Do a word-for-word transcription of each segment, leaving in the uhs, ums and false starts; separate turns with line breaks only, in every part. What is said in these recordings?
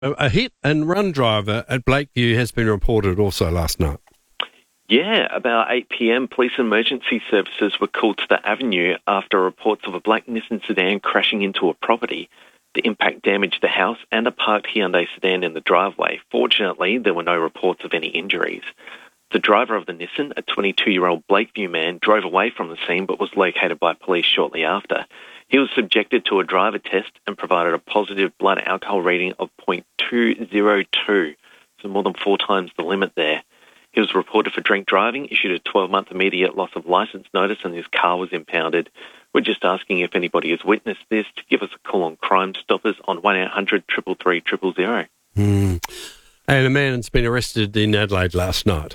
A, a hit and run driver at Blakeview has been reported also last night.
Yeah, about eight p.m, police and emergency services were called to the avenue after reports of a black Nissan sedan crashing into a property. The impact damaged the house and a parked Hyundai sedan in the driveway. Fortunately, there were no reports of any injuries. The driver of the Nissan, a twenty-two-year-old Blakeview man, drove away from the scene but was located by police shortly after. He was subjected to a driver test and provided a positive blood alcohol reading of zero point two zero two, so more than four times the limit there. He was reported for drink driving, issued a twelve-month immediate loss of licence notice, and his car was impounded. We're just asking if anybody has witnessed this to give us a call on Crime Stoppers on one eight hundred three three three zero zero.
Mm. And a man's been arrested in Adelaide last night.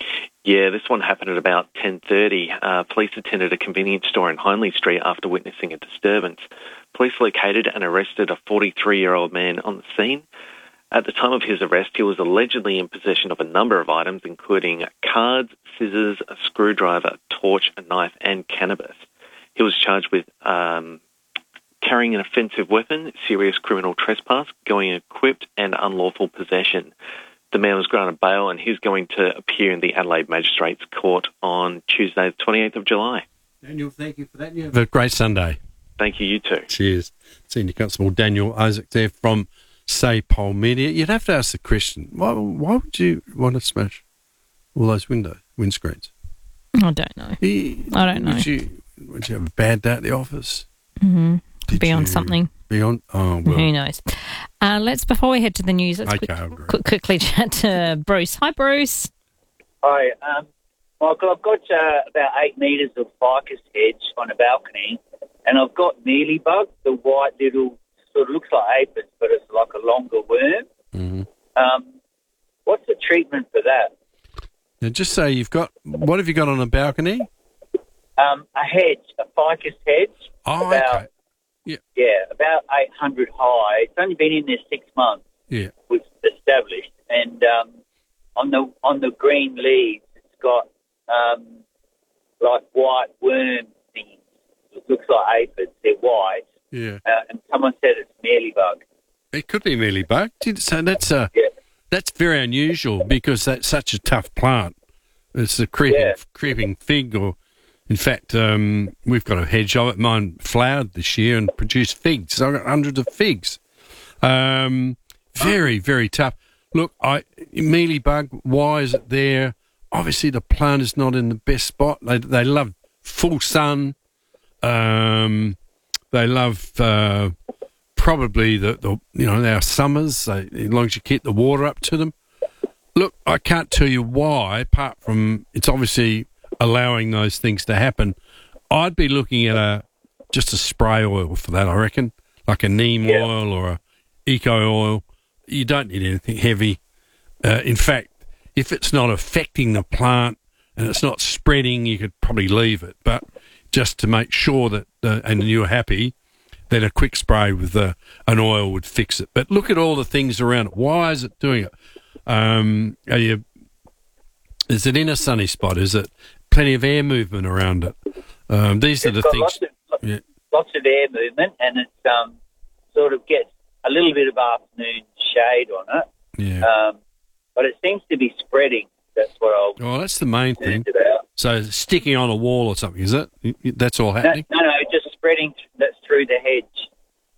Yeah, this one happened at about ten thirty. Uh, police attended a convenience store in Hindley Street after witnessing a disturbance. Police located and arrested a forty-three-year-old man on the scene. At the time of his arrest, he was allegedly in possession of a number of items, including cards, scissors, a screwdriver, a torch, a knife, and cannabis. He was charged with um, carrying an offensive weapon, serious criminal trespass, going equipped, and unlawful possession. The man was granted bail, and he's going to appear in the Adelaide Magistrates Court on Tuesday, the twenty-eighth of July.
Daniel, thank you for that. You have a great Sunday.
Thank you, you too.
Cheers. Senior Constable Daniel Isaac there from Saypol Media. You'd have to ask the question, why, why would you want to smash all those window windscreens?
I don't know.
You,
I don't know.
Would you, would you have a bad day at the office?
Mm-hmm.
Did
be on
you
something.
Be on? Oh, well.
Who knows? Uh, let's, before we head to the news, let's
okay,
quick, quick, quickly chat to Bruce. Hi, Bruce.
Hi. Um, Michael, I've got uh, about eight metres of ficus hedge on a balcony, and I've got mealybug, the white little, sort of looks like aphids, but it's like a longer worm.
Mm-hmm.
Um, what's the treatment for that?
Now, just say you've got, what have you got on a balcony?
Um, a hedge, a ficus hedge.
Oh,
about,
okay. Yeah.
Yeah, about eight hundred high. It's only been in there six months.
Yeah.
Was established, and um, on the on the green leaves, it's got um, like white worm things. It looks like aphids. They're white.
Yeah.
Uh, and someone said it's mealybug.
It could be mealybug. So that's uh,
yeah.
that's very unusual because that's such a tough plant. It's a creeping
Yeah.
creeping fig, or in fact, um, we've got a hedge of it. Mine flowered this year and produced figs. So I've got hundreds of figs. Um, very, very tough. Look, I mealybug, why is it there? Obviously, the plant is not in the best spot. They they love full sun. Um, they love uh, probably the, the you know our summers. They, as long as you keep the water up to them. Look, I can't tell you why. Apart from it's obviously allowing those things to happen. I'd be looking at a just a spray oil for that. I reckon, like a neem
Yeah.
oil or a eco oil. You don't need anything heavy. Uh, in fact, if it's not affecting the plant and it's not spreading, you could probably leave it. But just to make sure that, uh, and you're happy, then a quick spray with uh, an oil would fix it. But look at all the things around it. Why is it doing it? Um, are you, is it in a sunny spot? Is it plenty of air movement around it? Um, these
It's
are the
got
things.
Lots of, lo-
Yeah.
lots of air movement, and it's um, sort of gets a little bit of afternoon shade on it.
Yeah.
Um, but it seems to be spreading. That's what I'll
Oh, that's the main thing.
concerned about.
So sticking on a wall or something, is it? That's all
No,
happening?
no, no, just spreading. th- That's through the hedge.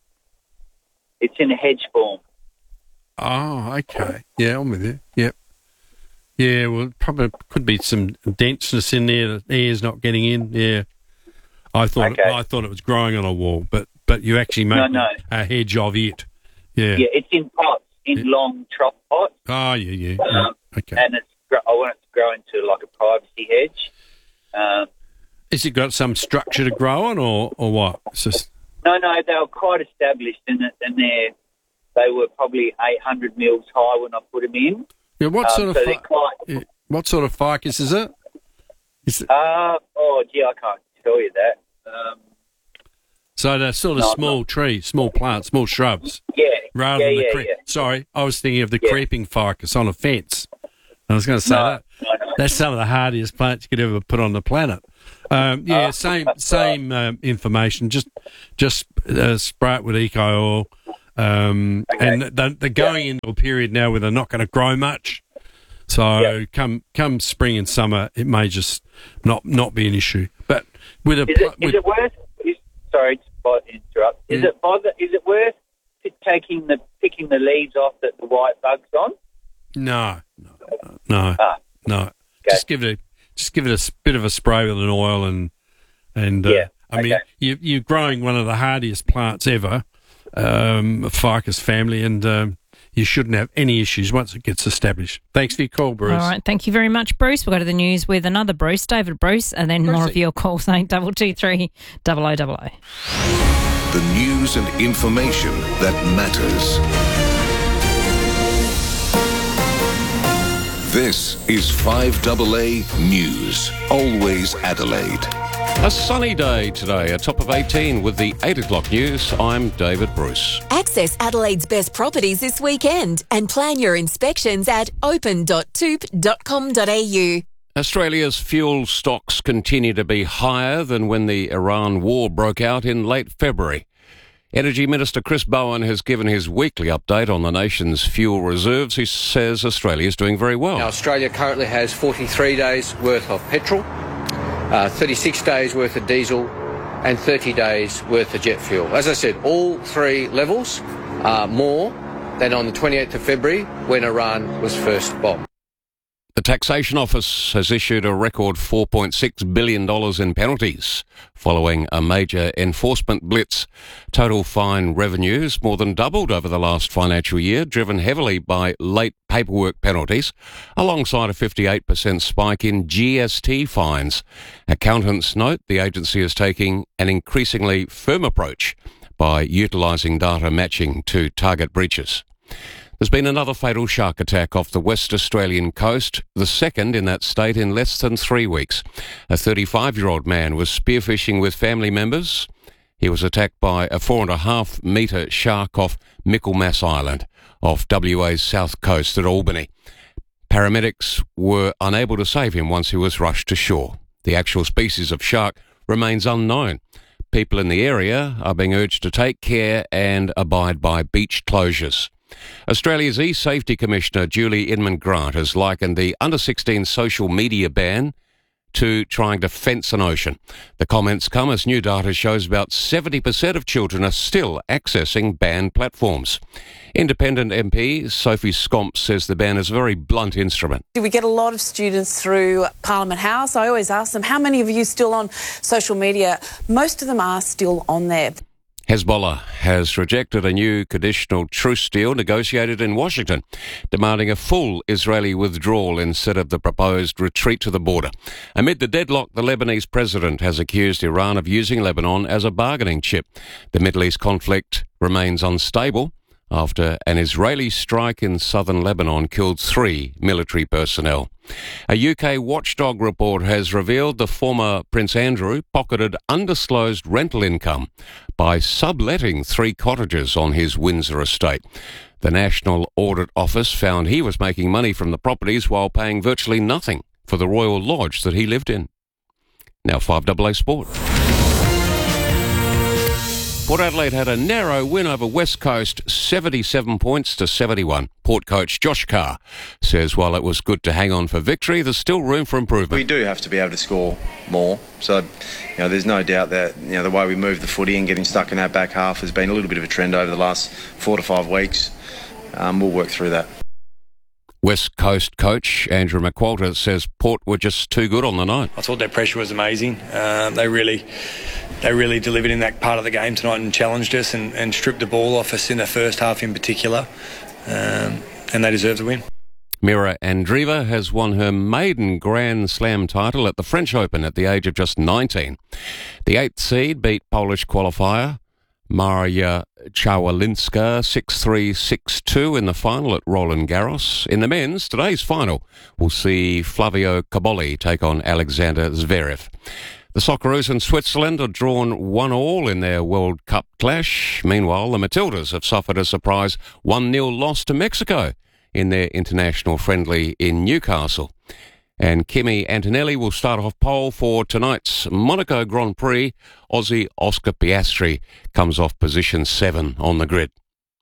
It's in a hedge form.
Oh, okay. Yeah, I'm with you. Yep. Yeah, well, probably could be some denseness in there. The air's not getting in. Yeah. I thought
Okay.
it, I thought it was growing on a wall, but but you actually
No,
made
no.
a hedge of it. Yeah.
Yeah, it's in pots, in
Yeah.
long trough pots,
Oh, yeah, yeah. yeah.
Um,
Okay.
and it's. gr- I want it to grow into like a privacy hedge. Um,
Has it got some structure to grow on, or or what? It's just
no, no, they were quite established, and it, and they they were probably eight hundred mils high when I put them in.
yeah. What
Um,
sort of
so
fi-
they're quite.
yeah, what sort of ficus is it? Is it
Uh, oh, gee, I can't tell you that. Um,
so they're sort of
No,
small trees, small plants, small shrubs.
yeah,
Rather
yeah,
than the
yeah,
cre-
yeah.
Sorry, I was thinking of the
Yeah.
creeping ficus on a fence. I was going to say
No,
that.
no, no.
That's some of the hardiest plants you could ever put on the planet. Um, yeah,
Oh,
same
right.
same um, information. Just just uh, spray it with eco oil. Um,
Okay.
And they're, they're going into a period now where they're not going to grow much. So
Yeah.
come come spring and summer, it may just not not be an issue. But with a
Is
pl-
it,
with,
is it worth? Is, sorry to interrupt. Is
Mm.
it bother? Is it worth t- taking the picking the leaves off that the white bug's on?
no, no, no,
Ah,
no.
okay.
Just give it a just give it a s- bit of a spray with an oil and and uh,
Yeah,
I mean
okay.
you, you're growing one of the hardiest plants ever, um, ficus family, and um, you shouldn't have any issues once it gets established. Thanks for your call, Bruce.
All right, thank you very much, Bruce. We'll go to the news with another Bruce, David Bruce, and then more
Brucey.
of your calls, eight double two three, double oh double oh.
The news and information that matters. This is five A A News. Always Adelaide.
A sunny day today, a top of eighteen with the eight o'clock news. I'm David Bruce.
Access Adelaide's best properties this weekend and plan your inspections at open dot toop dot com dot a u.
Australia's fuel stocks continue to be higher than when the Iran war broke out in late February. Energy Minister Chris Bowen has given his weekly update on the nation's fuel reserves. He says Australia is doing very well.
Now, Australia currently has forty-three days worth of petrol, uh, thirty-six days worth of diesel and thirty days worth of jet fuel. As I said, all three levels are more than on the twenty-eighth of February when Iran was first bombed.
The Taxation Office has issued a record four point six billion dollars in penalties following a major enforcement blitz. Total fine revenues more than doubled over the last financial year, driven heavily by late paperwork penalties, alongside a fifty-eight percent spike in G S T fines. Accountants note the agency is taking an increasingly firm approach by utilising data matching to target breaches. There's been another fatal shark attack off the West Australian coast, the second in that state in less than three weeks. A thirty-five-year-old man was spearfishing with family members. He was attacked by a four and a half metre shark off Michaelmas Island, off W A's south coast at Albany. Paramedics were unable to save him once he was rushed to shore. The actual species of shark remains unknown. People in the area are being urged to take care and abide by beach closures. Australia's E-Safety Commissioner Julie Inman-Grant has likened the under sixteen social media ban to trying to fence an ocean. The comments come as new data shows about seventy percent of children are still accessing banned platforms. Independent M P Sophie Scomp says the ban is a very blunt instrument.
We get a lot of students through Parliament House. I always ask them, how many of you still on social media? Most of them are still on there.
Hezbollah has rejected a new conditional truce deal negotiated in Washington, demanding a full Israeli withdrawal instead of the proposed retreat to the border. Amid the deadlock, the Lebanese president has accused Iran of using Lebanon as a bargaining chip. The Middle East conflict remains unstable after an Israeli strike in southern Lebanon killed three military personnel. A U K watchdog report has revealed the former Prince Andrew pocketed undisclosed rental income by subletting three cottages on his Windsor estate. The National Audit Office found he was making money from the properties while paying virtually nothing for the Royal Lodge that he lived in. Now five A A Sport. Port Adelaide had a narrow win over West Coast, seventy-seven points to seventy-one. Port coach Josh Carr says while it was good to hang on for victory, there's still room for improvement.
We do have to be able to score more. So, you know, there's no doubt that, you know, the way we move the footy and getting stuck in our back half has been a little bit of a trend over the last four to five weeks. Um, we'll work through that.
West Coast coach Andrew McQualter says Port were just too good on the night.
I thought their pressure was amazing. Um, they really they really delivered in that part of the game tonight and challenged us and, and stripped the ball off us in the first half in particular. Um, and they deserve the win.
Mira Andreeva has won her maiden Grand Slam title at the French Open at the age of just nineteen. The eighth seed beat Polish qualifier Maria Chawalinska six three, six two in the final at Roland Garros. In the men's, today's final will see Flavio Cobolli take on Alexander Zverev. The Socceroos in Switzerland are drawn one all in their World Cup clash. Meanwhile, the Matildas have suffered a surprise one nil loss to Mexico in their international friendly in Newcastle. And Kimi Antonelli will start off pole for tonight's Monaco Grand Prix. Aussie Oscar Piastri comes off position seven on the grid.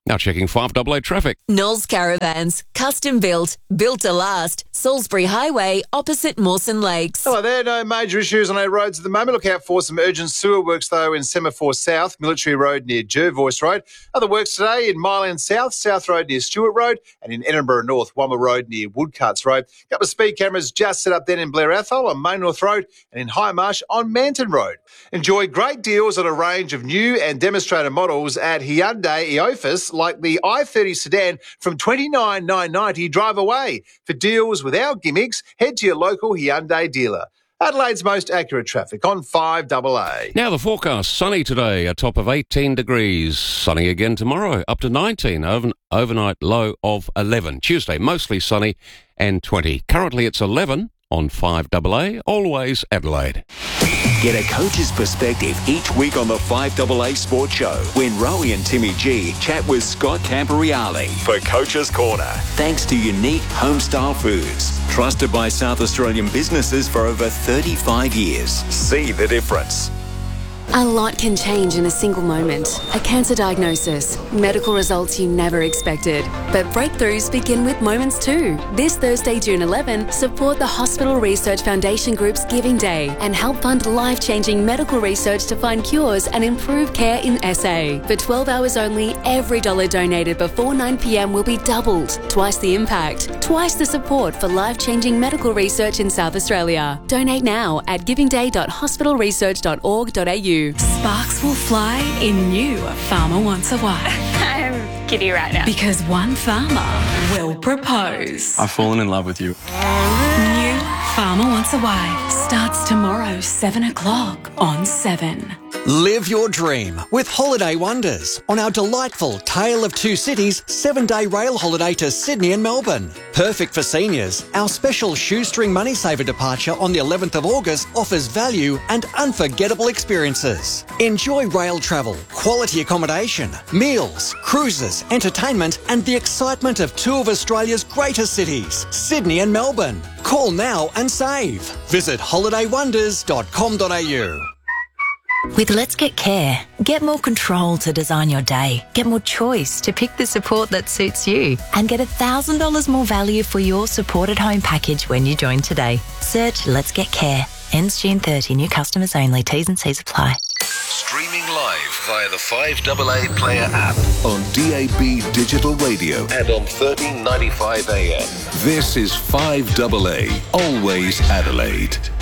Now checking five double A traffic.
Knowles Caravans, custom built, built to last. Salisbury Highway, opposite Mawson Lakes.
Hello there, no major issues on our roads at the moment. Look out for some urgent sewer works though in Semaphore South, Military Road near Jervois Road. Other works today in Milan South, South Road near Stewart Road, and in Edinburgh North, Wummer Road near Woodcuts Road. A couple of speed cameras just set up then in Blair Athol on Main North Road and in High Marsh on Manton Road. Enjoy great deals on a range of new and demonstrator models at Hyundai Eofus, like the i thirty sedan from twenty-nine thousand nine hundred ninety dollars drive away. For deals without gimmicks, head to your local Hyundai dealer. Adelaide's most accurate traffic on five double A.
Now the forecast, sunny today, a top of eighteen degrees. Sunny again tomorrow, up to nineteen, over, overnight low of eleven. Tuesday, mostly sunny and twenty. Currently it's eleven on five double A, always Adelaide.
Get a coach's perspective each week on the five double A Sports Show when Rowie and Timmy G chat with Scott Camporeale for Coach's Corner. Thanks to Unique Homestyle Foods, trusted by South Australian businesses for over thirty-five years. See the difference.
A lot can change in a single moment. A cancer diagnosis, medical results you never expected. But breakthroughs begin with moments too. This Thursday, June eleventh, support the Hospital Research Foundation Group's Giving Day and help fund life-changing medical research to find cures and improve care in S A. For twelve hours only, every dollar donated before nine p m will be doubled. Twice the impact, twice the support for life-changing medical research in South Australia. Donate now at giving day dot hospital research dot org dot a u.
Sparks will fly in new Farmer Wants a Wife.
I'm giddy right now.
Because one farmer will propose.
I've fallen in love with you.
New Farmer Wants a Wife starts tomorrow, seven o'clock on seven.
Live your dream with Holiday Wonders on our delightful Tale of Two Cities seven-day rail holiday to Sydney and Melbourne. Perfect for seniors, our special shoestring money saver departure on the eleventh of August offers value and unforgettable experiences. Enjoy rail travel, quality accommodation, meals, cruises, entertainment and the excitement of two of Australia's greatest cities, Sydney and Melbourne. Call now and save. Visit holiday wonders dot com dot a u.
With Let's Get Care, get more control to design your day, get more choice to pick the support that suits you, and get one thousand dollars more value for your supported home package when you join today. Search Let's Get Care. Ends June thirtieth. New customers only. T's and C's apply.
Streaming live via the five double A Player app on D A B Digital Radio and on thirteen ninety-five A M. This is five double A, always Adelaide.